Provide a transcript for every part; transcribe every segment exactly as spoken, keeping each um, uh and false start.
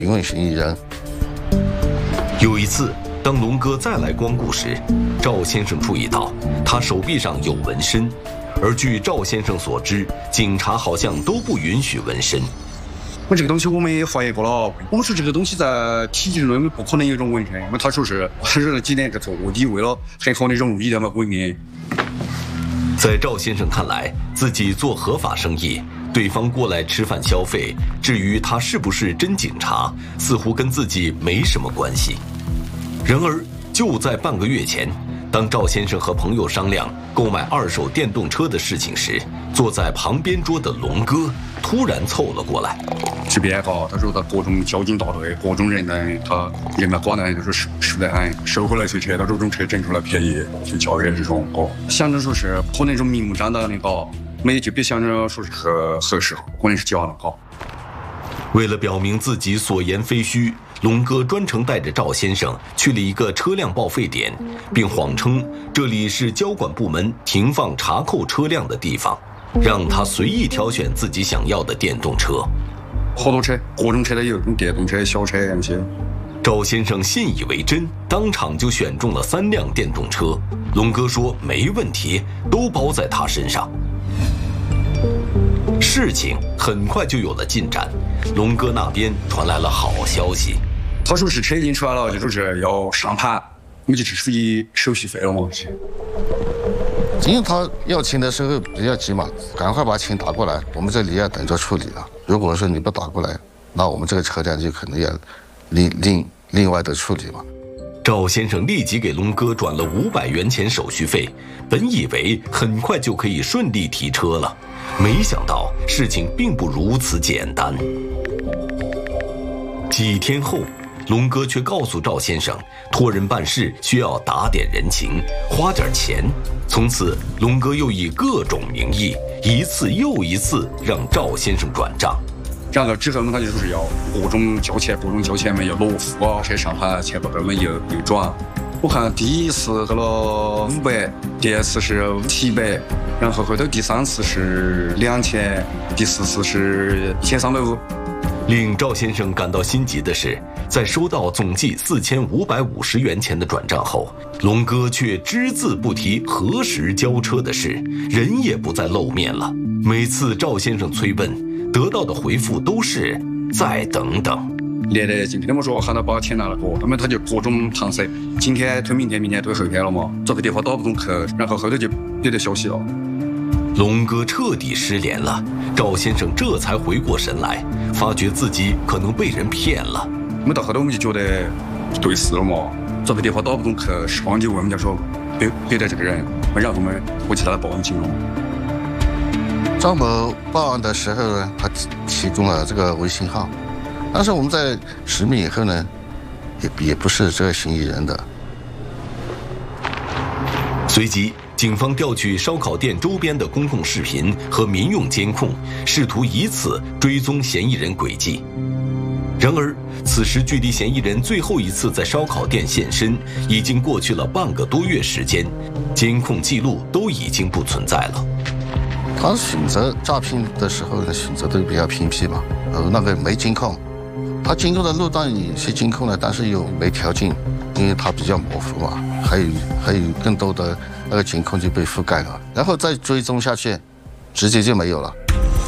问嫌疑人。 有一次，当龙哥再来光顾时，赵先生注意到他手臂上有纹身，而据赵先生所知，警察好像都不允许纹身。 我这个东西我们也怀疑过了，我们说这个东西在体制内不可能有一种纹身，因为他说是惹了几年个错误，你为了很好的融入一点嘛规面。 在赵先生看来，自己做合法生意，对方过来吃饭消费，至于他是不是真警察，似乎跟自己没什么关系。然而，就在半个月前，当赵先生和朋友商量购买二手电动车的事情时，坐在旁边桌的龙哥突然凑了过来。 这边哈，他说他各种交警大队，各种人呢，他人脉广呢，就是实在很收回来这车，他这种车整出来便宜，去交易这种哦，想着说是可能这种明目张胆的搞，没就别想着说是合合适，可能是假的搞。 为了表明自己所言非虚，龙哥专程带着赵先生去了一个车辆报废点，并谎称这里是交管部门停放查扣车辆的地方，让他随意挑选自己想要的电动车。 好多车，各种车都有，电动车、小车那些。 赵先生信以为真，当场就选中了三辆电动车。龙哥说没问题，都包在他身上。事情很快就有了进展，龙哥那边传来了好消息。 他说是车已经出来了，就说是要上盘，我们就是属于手续费了嘛。 因为他要钱的时候比较急嘛，赶快把钱打过来，我们这里要等着处理了。如果说你不打过来，那我们这个车辆就可能要另另另外的处理嘛。 赵先生立即给龙哥转了五百元钱手续费，本以为很快就可以顺利提车了，没想到事情并不如此简单。几天后，龙哥却告诉赵先生，托人办事需要打点人情，花点钱。从此，龙哥又以各种名义，一次又一次让赵先生转账。 然后之后呢，他就说是要各种交钱，各种交钱嘛，要落户啊，车上盘，钱包我们又又转。我看第一次给了五百，第二次是七百，然后后头第三次是两千，第四次是一千三百五。 令赵先生感到心急的是，在收到总计四千五百五十元钱的转账后，龙哥却只字不提何时交车的事，人也不再露面了。每次赵先生催问，得到的回复都是再等等。 连着今天我说喊他把钱拿来给我，那么他就各种搪塞，今天推明天，明天推后天了嘛，这个电话打不通去，然后后头就别的消息了。 龙哥彻底失联了，赵先生这才回过神来，发觉自己可能被人骗了。 我们到后头我们就觉得对事了嘛，这个电话打不通去，时光就问我们家说别别得这个人，然后我们回去他来报案警了。 赵某报案的时候呢，他提供了这个微信号，但是我们在实名以后呢，也也不是这个嫌疑人的。 随即，警方调取烧烤店周边的公共视频和民用监控，试图以此追踪嫌疑人轨迹。然而，此时距离嫌疑人最后一次在烧烤店现身，已经过去了半个多月时间，监控记录都已经不存在了。 他选择诈骗的时候呢，选择都比较偏僻嘛，呃，那个没监控，他经过的路段有些监控了，但是又没条件，因为它比较模糊嘛，还有还有更多的那个监控就被覆盖了，然后再追踪下去，直接就没有了。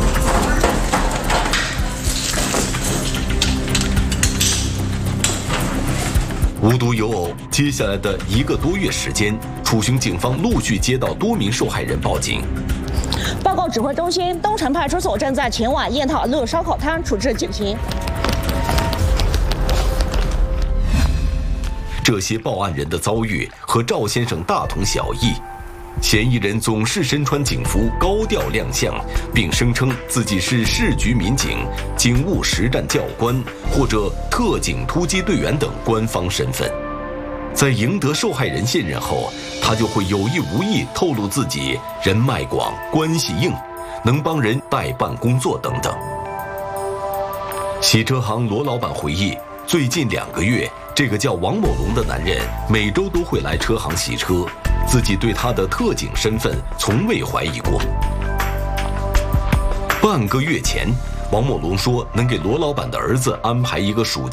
无独有偶，接下来的一个多月时间，楚雄警方陆续接到多名受害人报警。 报告指挥中心，东城派出所正在前往雁塔乐烧烤摊处置警情。 这些报案人的遭遇和赵先生大同小异，嫌疑人总是身穿警服，高调亮相，并声称自己是市局民警、警务实战教官或者特警突击队员等官方身份。在赢得受害人信任后，他就会有意无意透露自己人脉广、关系硬，能帮人代办工作等等。洗车行罗老板回忆，最近两个月，这个叫王某龙的男人每周都会来车行洗车，自己对他的特警身份从未怀疑过。半个月前， 王某龙说能给罗老板的儿子安排一个暑